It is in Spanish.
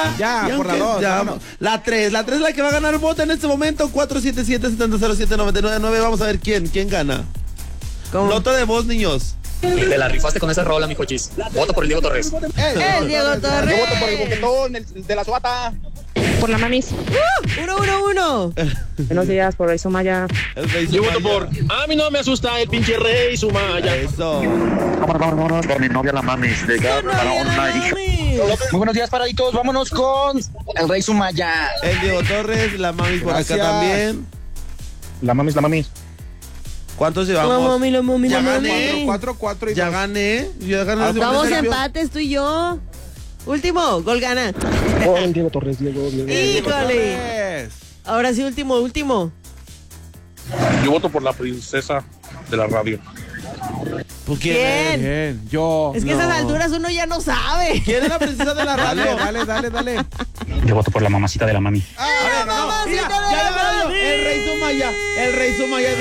Ya, por la 2. La 3 es la que va a ganar. Vota en este momento. 477-707-999. Vamos a ver quién gana. ¿Cómo? Nota de voz, niños. Te la rifaste con esa rola, mijo Chis. Voto por el Diego Torres. El Diego Torres. Yo voto por el boquetón, el de la suata. Por la mamis. 1-1-1. Buenos días, por eso Maya. El Rey Yo voto Sumaya. por... A mí no me asusta el pinche Rey Sumaya. Eso. Vámonos por mi novia la mamis. De para una hija. Muy buenos días, paraditos. Vámonos con el Rey Sumaya. El Diego Torres, la mami por acá Gracias. también. La mamis. ¿Cuántos La llevamos? mami. Ya gané. 4-4 y Ya 2. gané. Ya gané. Vamos empates tú y yo. Último, gol gana. Oh, el Diego Torres, Diego. Híjole. Ahora sí, último. Yo voto por la princesa de la radio. Pues, ¿Quién? Bien, yo. Es que a esas alturas uno ya no sabe. ¿Quién es la princesa de la radio? Dale. Yo voto por la mamacita de la mami. A ver, no. mamacita Mira, de ya la ganó mami. el Rey Sumaya. El Rey Sumaya